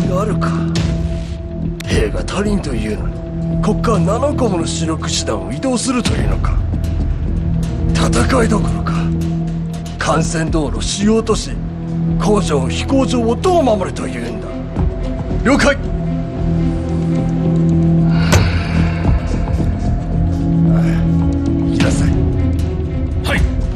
があるか。兵が足りんというのに国家は7個もの主力師団を移動するというのか。戦いどころか幹線道路、主要都市、工場、飛行場をどう守るというんだ。了解。行きなさい。 嗨，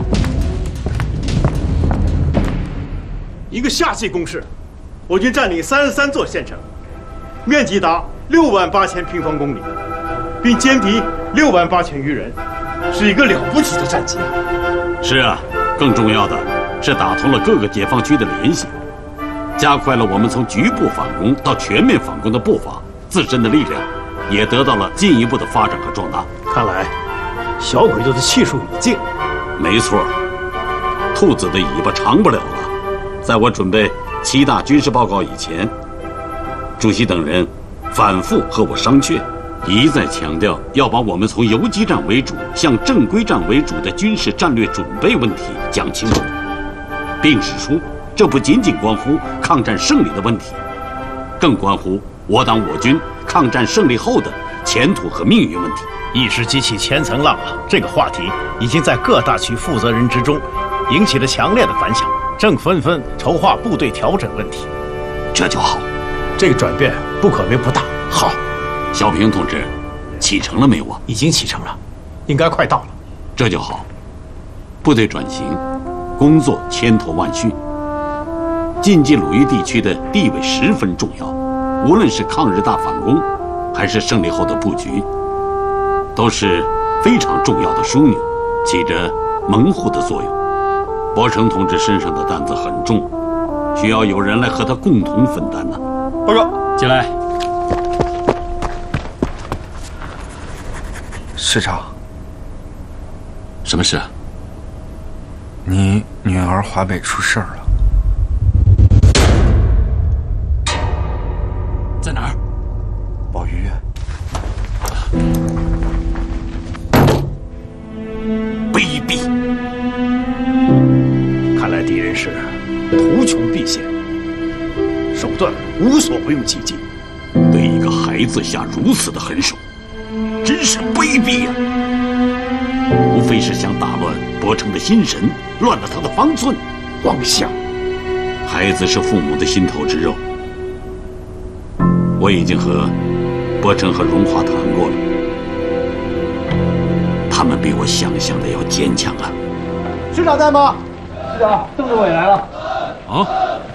一个夏季攻势，我军占领33座县城，面积达68000平方公里，并歼敌68000余人，是一个了不起的战绩啊！ 是啊，更重要的是打通了各个解放区的联系，加快了我们从局部反攻到全面反攻的步伐，自身的力量也得到了进一步的发展和壮大。 看来，小鬼子的气数已尽。 没错，兔子的尾巴长不了了。在我准备7大军事报告以前，主席等人反复和我商榷，一再强调要把我们从游击战为主向正规战为主的军事战略准备问题讲清楚，并指出这不仅仅关乎抗战胜利的问题，更关乎我党我军抗战胜利后的前途和命运问题。 一时激起千层浪啊！这个话题已经在各大区负责人之中引起了强烈的反响，正纷纷筹划部队调整问题。 这就好， 这个转变不可谓不大。好， 小平同志，启程了没有啊？ 已经启程了，应该快到了。 这就好，部队转型工作千头万绪，晋冀鲁豫地区的地位十分重要，无论是抗日大反攻，还是胜利后的布局，都是非常重要的枢纽，起着门户的作用。伯承同志身上的担子很重，需要有人来和他共同分担呢。 报告， 进来。 师长， 什么事啊？ 你女儿华北出事儿了。 在哪儿？ 保育院。 卑鄙！ 看来敌人是图穷匕见，手段无所不用其极。 对一个孩子下如此的狠手，真是卑鄙呀！无非是想打乱伯承的心神，乱了他的方寸。 妄想！ 孩子是父母的心头之肉，我已经和伯承和荣华谈过了，他们比我想象的要坚强啊。 师长在吗？师长，邓政委来了。 哦，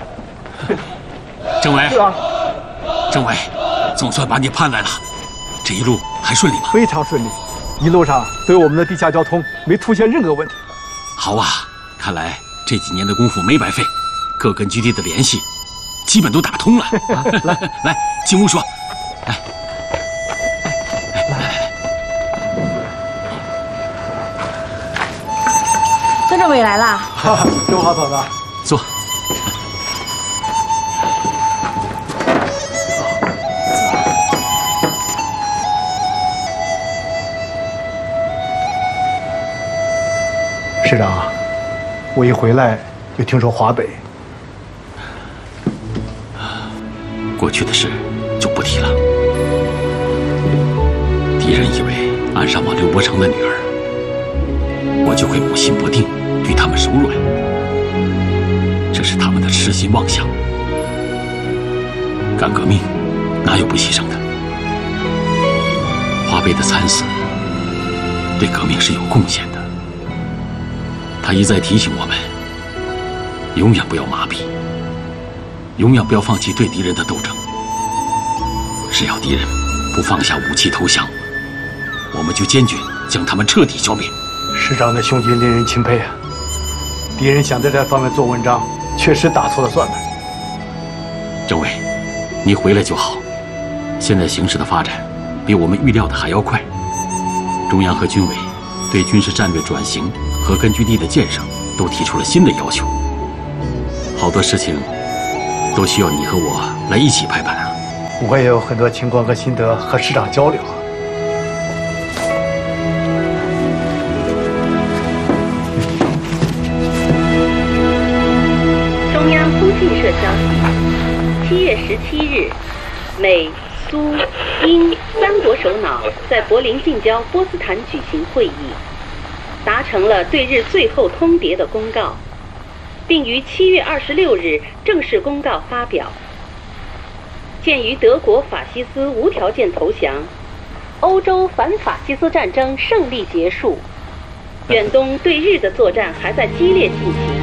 政委， 师长， 政委，总算把你盼来了，这一路还顺利吗？ 非常顺利，一路上对我们的地下交通没出现任何问题。 好啊，看来这几年的功夫没白费，各根据地的联系基本都打通了。啊、来，进屋说。来， 孙政委来啦！ 刘华嫂子， 坐。 师长，我一回来就听说华北， 过去的事就不提了。敌人以为暗杀我刘伯承的女儿，我就会母心不定，对他们手软。这是他们的痴心妄想。干革命哪有不牺牲的？华北的惨死对革命是有贡献的。他一再提醒我们，永远不要麻痹，永远不要放弃对敌人的斗争。只要敌人不放下武器投降，我们就坚决将他们彻底消灭。 师长的胸襟令人钦佩啊！敌人想在这方面做文章，确实打错了算盘。 政委，你回来就好。现在形势的发展比我们预料的还要快，中央和军委对军事战略转型和根据地的建设都提出了新的要求，好多事情都需要你和我来一起拍板啊。 我也有很多情况和心得和师长交流。 中央通讯社消息， 7月17日，美、苏、英3国首脑在柏林近郊波斯坦举行会议，达成了对日最后通牒的公告，并于7月26日正式公告发表。鉴于德国法西斯无条件投降，欧洲反法西斯战争胜利结束，远东对日的作战还在激烈进行。